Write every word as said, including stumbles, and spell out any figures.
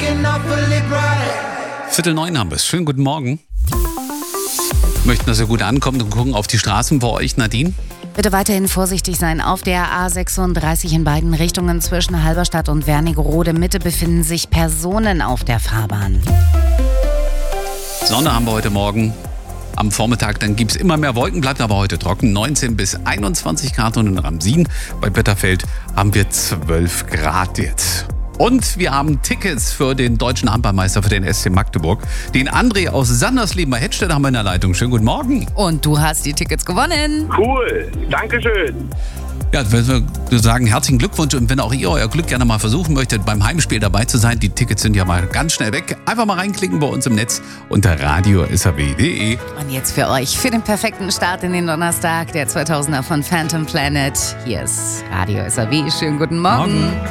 Viertel neun haben wir es. Schönen guten Morgen. Möchten, dass ihr gut ankommt und gucken auf die Straßen bei euch, Nadine? Bitte weiterhin vorsichtig sein. Auf der A sechsunddreißig in beiden Richtungen zwischen Halberstadt und Wernigerode Mitte befinden sich Personen auf der Fahrbahn. Sonne haben wir heute Morgen. Am Vormittag dann gibt es immer mehr Wolken, bleibt aber heute trocken. neunzehn bis einundzwanzig Grad und in Ramsin bei Bitterfeld haben wir zwölf Grad jetzt. Und wir haben Tickets für den deutschen Handballmeister, für den S C Magdeburg. Den André aus Sandersleben bei Hettstedt haben wir in der Leitung. Schönen guten Morgen. Und du hast die Tickets gewonnen. Cool, Dankeschön. Ja, wir sagen herzlichen Glückwunsch und wenn auch ihr euer Glück gerne mal versuchen möchtet, beim Heimspiel dabei zu sein, die Tickets sind ja mal ganz schnell weg. Einfach mal reinklicken bei uns im Netz unter radio s r w punkt d e. Und jetzt für euch, für den perfekten Start in den Donnerstag, der zweitausender von Phantom Planet. Hier ist Radio S R W. Schönen guten Morgen. Morgen.